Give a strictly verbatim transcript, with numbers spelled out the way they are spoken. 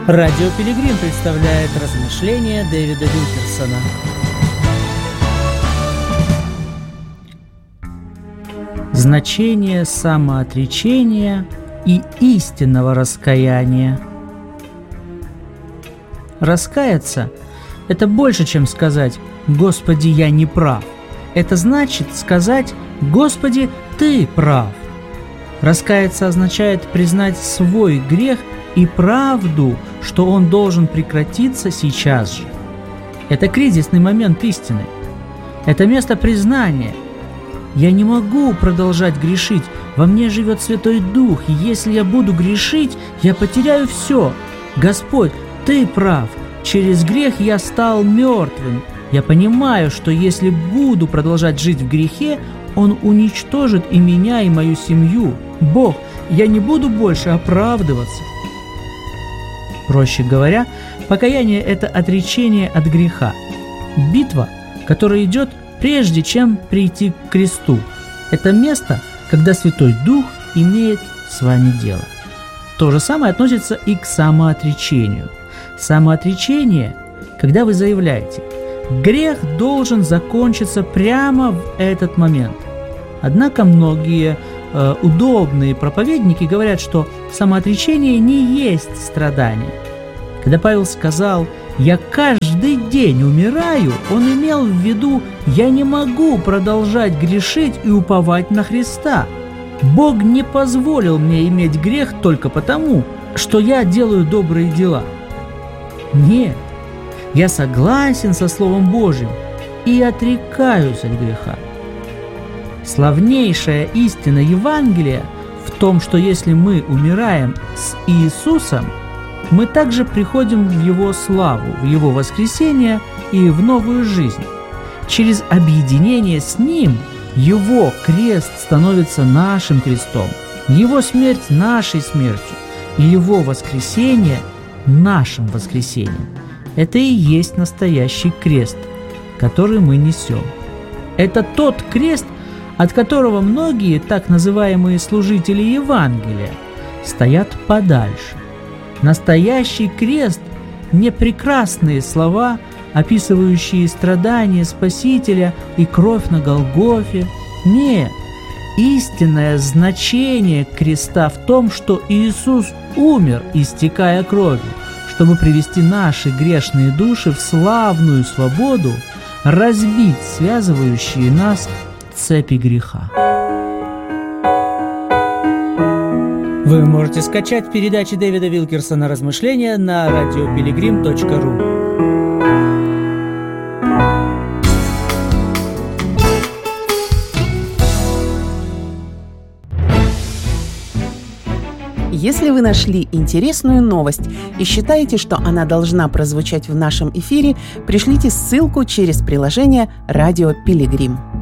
Радио Пилигрим представляет размышления Дэвида Вилкерсона. Значение самоотречения и истинного раскаяния. Раскаяться – это больше, чем сказать «Господи, я не прав». Это значит сказать «Господи, Ты прав». Раскаяться означает признать свой грех и правду, что он должен прекратиться сейчас же. Это кризисный момент истины. Это место признания. Я не могу продолжать грешить. Во мне живет Святой Дух, и если я буду грешить, я потеряю все. Господь, Ты прав. Через грех я стал мертвым. Я понимаю, что если буду продолжать жить в грехе, Он уничтожит и меня, и мою семью. Бог, я не буду больше оправдываться. Проще говоря, покаяние – это отречение от греха. Битва, которая идет прежде, чем прийти к кресту. Это место, когда Святой Дух имеет с вами дело. То же самое относится и к самоотречению. Самоотречение, когда вы заявляете: грех должен закончиться прямо в этот момент. Однако многие э, удобные проповедники говорят, что самоотречение не есть страдание. Когда Павел сказал «я каждый день умираю», он имел в виду «я не могу продолжать грешить и уповать на Христа». Бог не позволил мне иметь грех только потому, что я делаю добрые дела. Нет, я согласен со Словом Божьим и отрекаюсь от греха. Славнейшая истина Евангелия в том, что если мы умираем с Иисусом, мы также приходим в Его славу, в Его воскресение и в новую жизнь. Через объединение с Ним Его крест становится нашим крестом, Его смерть нашей смертью, и Его воскресение нашим воскресением. Это и есть настоящий крест, который мы несем. Это тот крест, от которого многие так называемые служители Евангелия стоят подальше. Настоящий крест – не прекрасные слова, описывающие страдания Спасителя и кровь на Голгофе. Нет, истинное значение креста в том, что Иисус умер, истекая кровью, чтобы привести наши грешные души в славную свободу, разбить связывающие нас цепи греха. Вы можете скачать передачи Дэвида Вилкерсона «Размышления» на радио пилигрим точка ру. Если вы нашли интересную новость и считаете, что она должна прозвучать в нашем эфире, пришлите ссылку через приложение «Радио Пилигрим».